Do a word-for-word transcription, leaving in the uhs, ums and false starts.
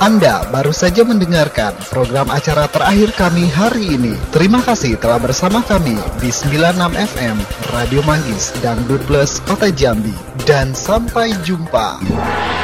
Anda baru saja mendengarkan program acara terakhir kami hari ini. Terima kasih telah bersama kami di sembilan puluh enam F M Radio Manggis dan Dangdut Plus Kota Jambi. Dan sampai jumpa.